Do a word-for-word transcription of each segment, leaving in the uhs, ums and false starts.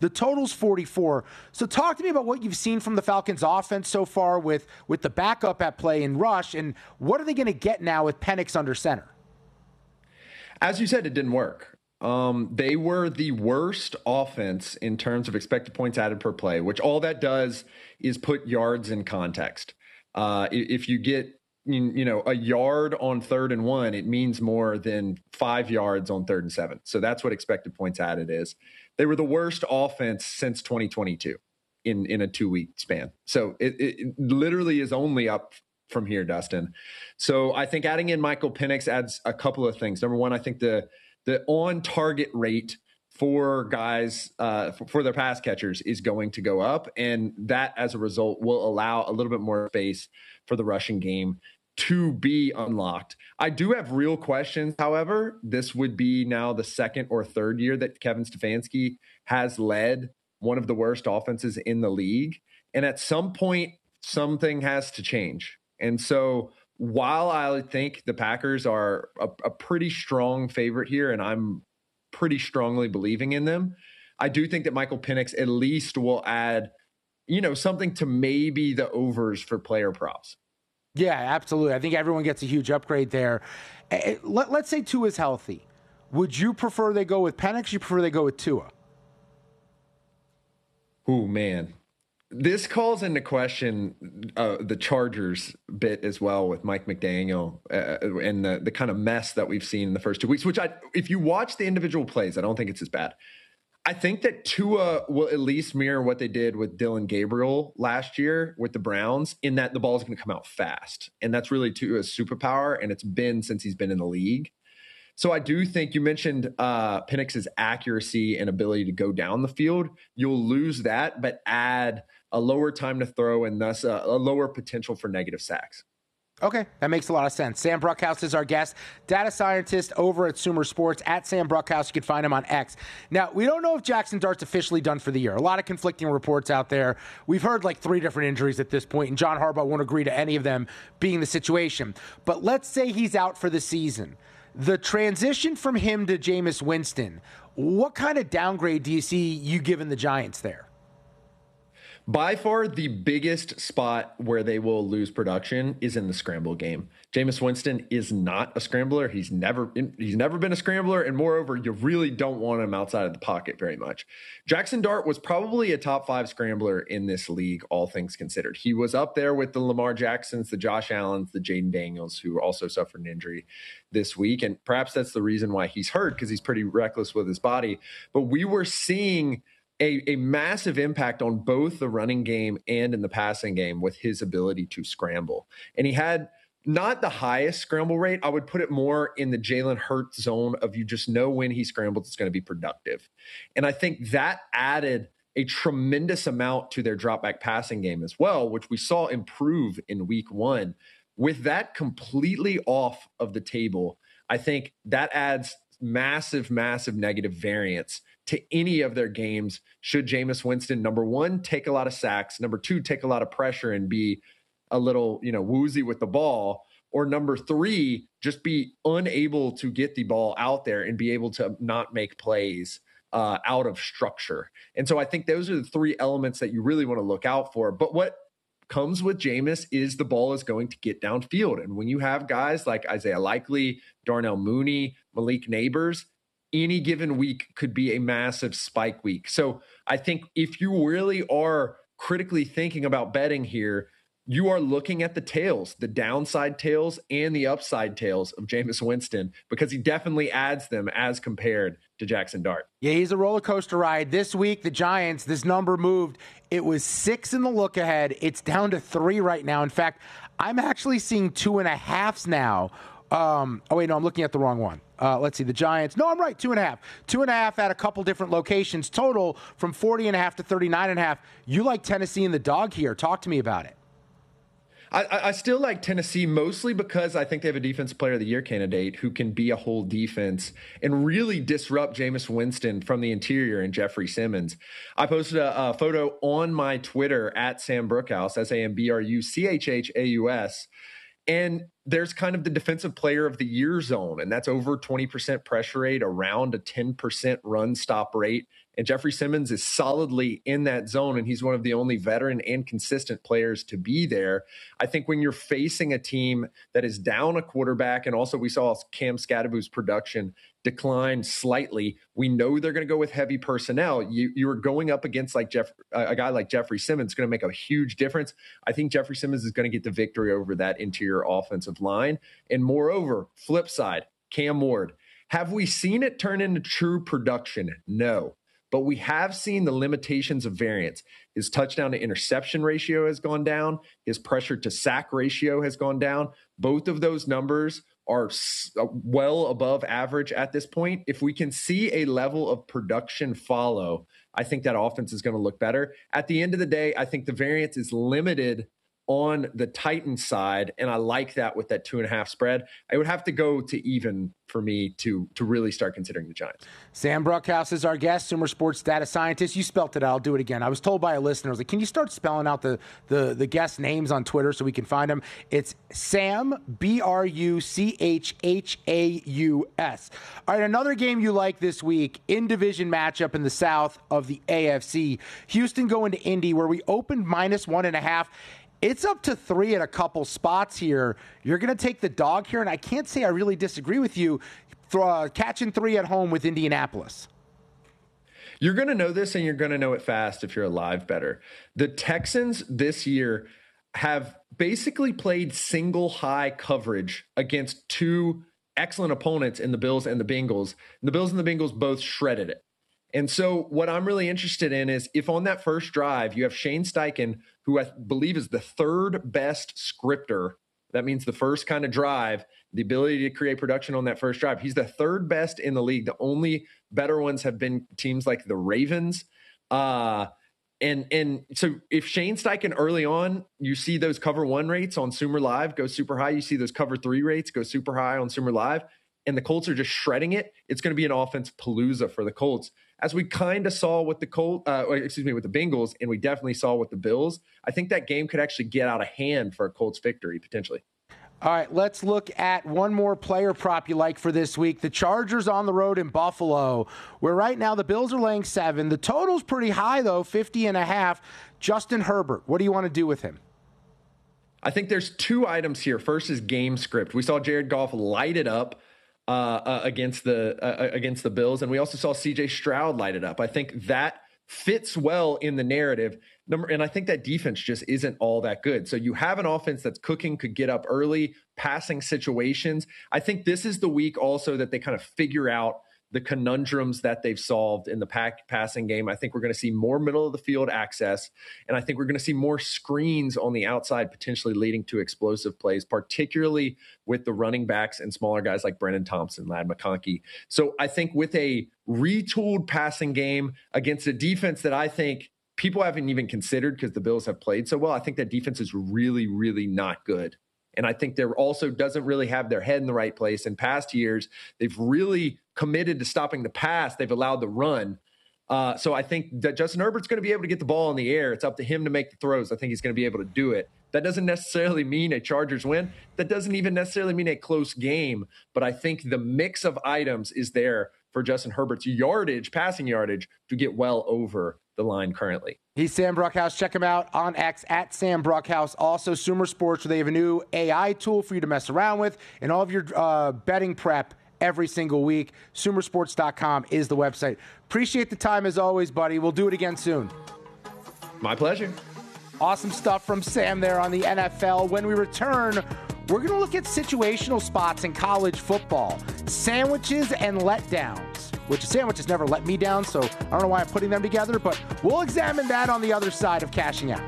The total's forty-four. So talk to me about what you've seen from the Falcons offense so far with, with the backup at play in Rush, and what are they going to get now with Penix under center? As you said, it didn't work. Um, they were the worst offense in terms of expected points added per play, which all that does is put yards in context. Uh, if you get, you know, a yard on third and one, it means more than five yards on third and seven. So that's what expected points added is. They were the worst offense since twenty twenty-two in, in a two-week span. So it, it literally is only up from here, Dustin. So I think adding in Michael Penix adds a couple of things. Number one, I think the the on-target rate for guys, uh, for, for their pass catchers is going to go up. And that, as a result, will allow a little bit more space for the rushing game to be unlocked. I do have real questions, however. This would be now the second or third year that Kevin Stefanski has led one of the worst offenses in the league. And at some point, something has to change. And so while I think the Packers are a, a pretty strong favorite here, and I'm pretty strongly believing in them, I do think that Michael Penix at least will add, you know, something to maybe the overs for player props. Yeah, absolutely. I think everyone gets a huge upgrade there. Let, let's say Tua is healthy. Would you prefer they go with Penix? You prefer they go with Tua? Oh, man. This calls into question uh, the Chargers bit as well with Mike McDaniel uh, and the, the kind of mess that we've seen in the first two weeks, which I, if you watch the individual plays, I don't think it's as bad. I think that Tua will at least mirror what they did with Dylan Gabriel last year with the Browns, in that the ball is going to come out fast. And that's really Tua's superpower, and it's been since he's been in the league. So I do think you mentioned uh, Penix's accuracy and ability to go down the field. You'll lose that, but add a lower time to throw and thus a, a lower potential for negative sacks. Okay, that makes a lot of sense. Sam Bruckhaus is our guest, data scientist over at Sumer Sports, at Sam Bruckhaus. You can find him on X. Now, we don't know if Jackson Dart's officially done for the year. A lot of conflicting reports out there. We've heard like three different injuries at this point, and John Harbaugh won't agree to any of them being the situation. But let's say he's out for the season. The transition from him to Jameis Winston, what kind of downgrade do you see you giving the Giants there? By far, the biggest spot where they will lose production is in the scramble game. Jameis Winston is not a scrambler. He's never he's never been a scrambler, and moreover, you really don't want him outside of the pocket very much. Jackson Dart was probably a top five scrambler in this league, all things considered. He was up there with the Lamar Jacksons, the Josh Allens, the Jaden Daniels, who also suffered an injury this week, and perhaps that's the reason why he's hurt, because he's pretty reckless with his body. But we were seeing A, a massive impact on both the running game and in the passing game with his ability to scramble. And he had not the highest scramble rate. I would put it more in the Jalen Hurts zone of, you just know when he scrambles, it's going to be productive. And I think that added a tremendous amount to their drop back passing game as well, which we saw improve in week one. With that completely off of the table, I think that adds massive, massive negative variance to any of their games should Jameis Winston, number one, take a lot of sacks, number two, take a lot of pressure and be a little, you know, woozy with the ball, or number three, just be unable to get the ball out there and be able to not make plays uh, out of structure. And so I think those are the three elements that you really want to look out for. But what comes with Jameis is the ball is going to get downfield. And when you have guys like Isaiah Likely, Darnell Mooney, Malik Neighbors, any given week could be a massive spike week. So I think if you really are critically thinking about betting here, you are looking at the tails, the downside tails and the upside tails of Jameis Winston, because he definitely adds them as compared to Jackson Dart. Yeah, he's a roller coaster ride. This week, the Giants, this number moved. It was six in the look ahead. It's down to three right now. In fact, I'm actually seeing two and a halves now. Um, oh, wait, no, I'm looking at the wrong one. Uh, let's see, the Giants. No, I'm right, two and a half. Two and a half at a couple different locations. Total from forty and a half to thirty-nine and a half. You like Tennessee and the dog here. Talk to me about it. I, I still like Tennessee, mostly because I think they have a Defensive Player of the Year candidate who can be a whole defense and really disrupt Jameis Winston from the interior and Jeffrey Simmons. I posted a, a photo on my Twitter at Sam Bruckhaus, S A M B R U C H H A U S, and there's kind of the Defensive Player of the Year zone, and that's over twenty percent pressure rate, around a ten percent run stop rate. And Jeffrey Simmons is solidly in that zone, and he's one of the only veteran and consistent players to be there. I think when you're facing a team that is down a quarterback, and also we saw Cam Scadaboo's production decline slightly, we know they're going to go with heavy personnel. You you are going up against like Jeff, a guy like Jeffrey Simmons, going to make a huge difference. I think Jeffrey Simmons is going to get the victory over that interior offensive line. And moreover, flip side, Cam Ward. Have we seen it turn into true production? No. But we have seen the limitations of variance. His touchdown to interception ratio has gone down. His pressure to sack ratio has gone down. Both of those numbers are well above average at this point. If we can see a level of production follow, I think that offense is going to look better. At the end of the day, I think the variance is limited on the Titans side, and I like that with that two and a half spread. I would have to go to even for me to to really start considering the Giants. Sam Brockhouse is our guest, Sumer Sports data scientist. You spelt it out. I'll do it again. I was told by a listener, I was like, can you start spelling out the the, the guest names on Twitter so we can find them? It's Sam, B R U C H H A U S. All right, another game you like this week, in-division matchup in the South of the A F C. Houston going to Indy, where we opened minus one and a half. It's up to three at a couple spots here. You're going to take the dog here, and I can't say I really disagree with you. Uh, catching three at home with Indianapolis. You're going to know this, and you're going to know it fast if you're a live bettor. The Texans this year have basically played single high coverage against two excellent opponents in the Bills and the Bengals. And the Bills and the Bengals both shredded it. And so what I'm really interested in is if on that first drive you have Shane Steichen, who I believe is the third best scripter, that means the first kind of drive, the ability to create production on that first drive. He's the third best in the league. The only better ones have been teams like the Ravens. Uh, and and so if Shane Steichen early on, you see those cover one rates on Sumer Live go super high. You see those cover three rates go super high on Sumer Live. And the Colts are just shredding it. It's going to be an offense palooza for the Colts. As we kind of saw with the Colt, uh, excuse me, with the Bengals, and we definitely saw with the Bills, I think that game could actually get out of hand for a Colts victory potentially. All right, let's look at one more player prop you like for this week. The Chargers on the road in Buffalo, where right now the Bills are laying seven. The total's pretty high, though, fifty and a half. Justin Herbert, what do you want to do with him? I think there's two items here. First is game script. We saw Jared Goff light it up uh, uh, against the uh, against the Bills, and we also saw C J Stroud light it up. I think that fits well in the narrative. Number, and I think that defense just isn't all that good. So you have an offense that's cooking, could get up early, passing situations. I think this is the week also that they kind of figure out the conundrums that they've solved in the pack passing game. I think we're going to see more middle of the field access, and I think we're going to see more screens on the outside, potentially leading to explosive plays, particularly with the running backs and smaller guys like Brennan Thompson, Ladd McConkey. So I think with a retooled passing game against a defense that I think people haven't even considered because the Bills have played so well, I think that defense is really, really not good. And I think they're also doesn't really have their head in the right place. In past years, they've really committed to stopping the pass. They've allowed the run. Uh, so I think that Justin Herbert's going to be able to get the ball in the air. It's up to him to make the throws. I think he's going to be able to do it. That doesn't necessarily mean a Chargers win. That doesn't even necessarily mean a close game. But I think the mix of items is there for Justin Herbert's yardage, passing yardage, to get well over the line currently. He's Sam Brockhouse. Check him out on X at Sam Brockhouse. Also, Sumer Sports, where they have a new A I tool for you to mess around with and all of your uh, betting prep every single week. Sumer Sports dot com is the website. Appreciate the time as always, buddy. We'll do it again soon. My pleasure. Awesome stuff from Sam there on the N F L. When we return, we're going to look at situational spots in college football, sandwiches and letdowns, which sandwiches never let me down, so I don't know why I'm putting them together, but we'll examine that on the other side of Cashing Out.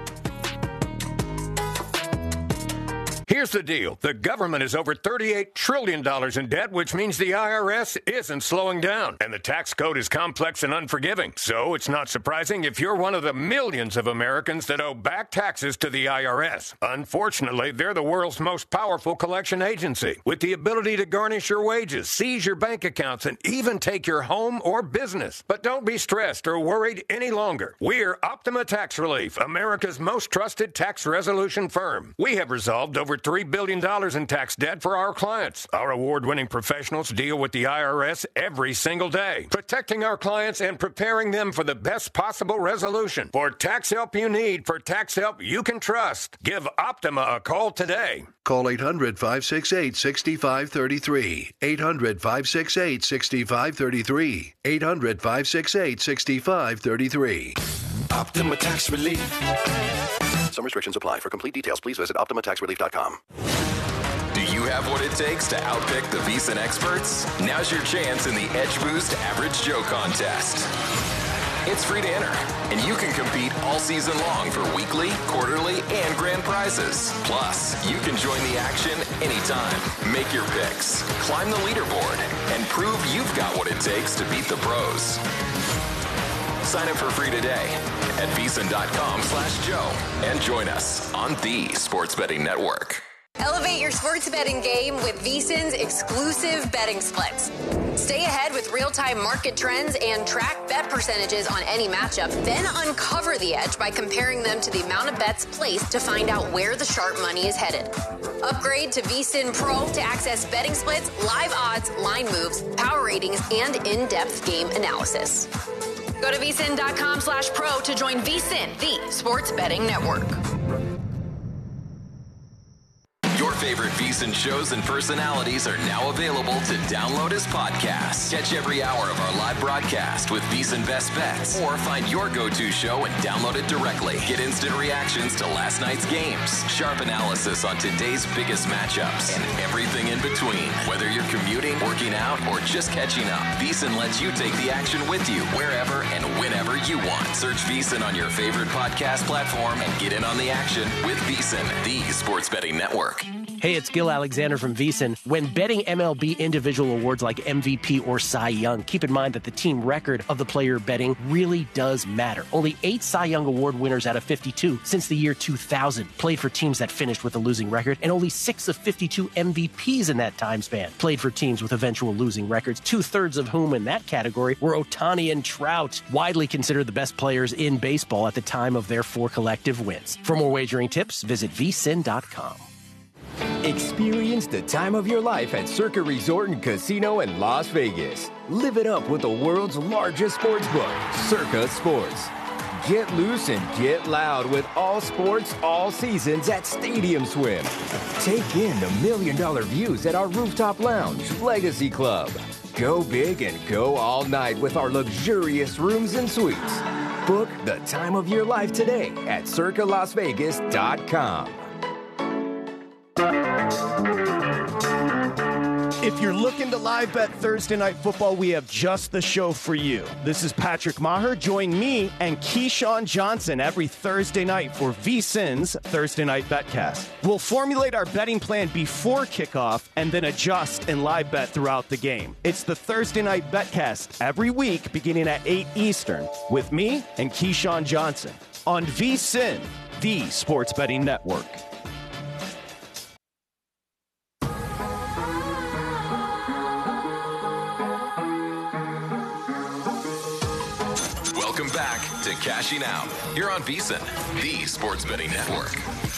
Here's the deal. The government is over thirty-eight trillion dollars in debt, which means the I R S isn't slowing down. And the tax code is complex and unforgiving. So it's not surprising if you're one of the millions of Americans that owe back taxes to the I R S. Unfortunately, they're the world's most powerful collection agency, with the ability to garnish your wages, seize your bank accounts, and even take your home or business. But don't be stressed or worried any longer. We're Optima Tax Relief, America's most trusted tax resolution firm. We have resolved over three billion dollars in tax debt for our clients. Our award-winning professionals deal with the I R S every single day, protecting our clients and preparing them for the best possible resolution. For tax help you need, for tax help you can trust, give Optima a call today. Call eight hundred, five six eight, six five three three. eight hundred, five six eight, six five three three. eight hundred, five six eight, six five three three. Optima Tax Relief. Some restrictions apply. For complete details, please visit optima tax relief dot com. Do you have what it takes to outpick the VSiN experts? Now's your chance in the Edge Boost Average Joe contest. It's free to enter, and you can compete all season long for weekly, quarterly, and grand prizes. Plus, you can join the action anytime. Make your picks, climb the leaderboard, and prove you've got what it takes to beat the pros. Sign up for free today at VSiN.com slash Joe and join us on the Sports Betting Network. Elevate your sports betting game with VSiN's exclusive betting splits. Stay ahead with real-time market trends and track bet percentages on any matchup. Then uncover the edge by comparing them to the amount of bets placed to find out where the sharp money is headed. Upgrade to VSiN Pro to access betting splits, live odds, line moves, power ratings, and in-depth game analysis. Go to VSiN.com slash pro to join VSiN, the sports betting network. Your favorite VSiN shows and personalities are now available to download as podcasts. Catch every hour of our live broadcast with VSiN Best Bets, or find your go-to show and download it directly. Get instant reactions to last night's games, sharp analysis on today's biggest matchups, and everything in between. Whether you're commuting, working out, or just catching up, VSiN lets you take the action with you wherever and whenever you want. Search VSiN on your favorite podcast platform and get in on the action with VSiN, the sports betting network. Hey, it's Gil Alexander from VSiN. When betting M L B individual awards like M V P or Cy Young, keep in mind that the team record of the player betting really does matter. Only eight Cy Young Award winners out of fifty-two since the year two thousand played for teams that finished with a losing record, and only six of fifty-two M V Ps in that time span played for teams with eventual losing records, two-thirds of whom in that category were Ohtani and Trout, widely considered the best players in baseball at the time of their four collective wins. For more wagering tips, visit V S I N dot com. Experience the time of your life at Circa Resort and Casino in Las Vegas. Live it up with the world's largest sports book, Circa Sports. Get loose and get loud with all sports, all seasons at Stadium Swim. Take in the million-dollar views at our rooftop lounge, Legacy Club. Go big and go all night with our luxurious rooms and suites. Book the time of your life today at circa las vegas dot com. If you're looking to live bet Thursday Night Football, we have just the show for you. This is Patrick Maher. Join me and Keyshawn Johnson every Thursday night for VSiN's Thursday Night Betcast. We'll formulate our betting plan before kickoff and then adjust and live bet throughout the game. It's the Thursday Night Betcast every week beginning at eight Eastern with me and Keyshawn Johnson on VSiN, the sports betting network. Welcome back to Cashing Out. You're on VSiN, the sports betting network.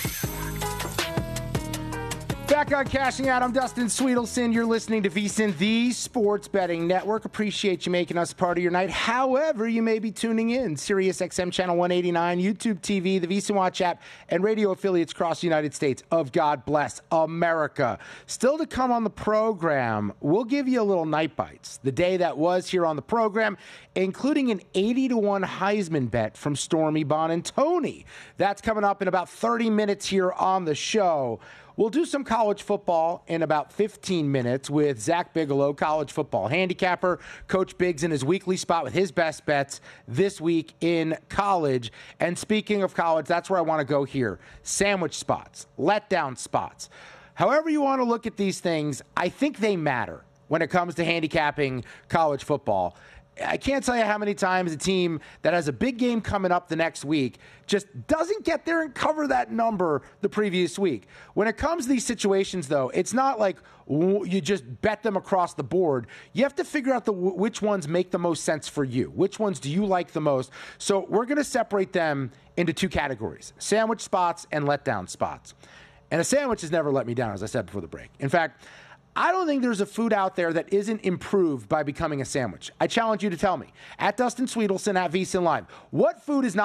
Back on Cashing Out, I'm Dustin Sweetelson. You're listening to VSiN, the sports betting network. Appreciate you making us part of your night. However, you may be tuning in. Sirius X M Channel one eighty-nine, YouTube T V, the VSiN Watch app, and radio affiliates across the United States of God Bless America. Still to come on the program, we'll give you a little night bites. The day that was here on the program, including an eighty to one Heisman bet from Stormy Buonantony. That's coming up in about thirty minutes here on the show. We'll do some college football in about fifteen minutes with Zach Bigelow, college football handicapper. Coach Biggs in his weekly spot with his best bets this week in college. And speaking of college, that's where I want to go here. Sandwich spots, letdown spots. However you want to look at these things, I think they matter when it comes to handicapping college football. I can't tell you how many times a team that has a big game coming up the next week just doesn't get there and cover that number the previous week. When it comes to these situations, though, it's not like you just bet them across the board. You have to figure out the which ones make the most sense for you. Which ones do you like the most? So we're going to separate them into two categories, sandwich spots and letdown spots. And a sandwich has never let me down, as I said before the break. In fact, I don't think there's a food out there that isn't improved by becoming a sandwich. I challenge you to tell me. At Dustin Sweetelson, at VSiN Live, what food is not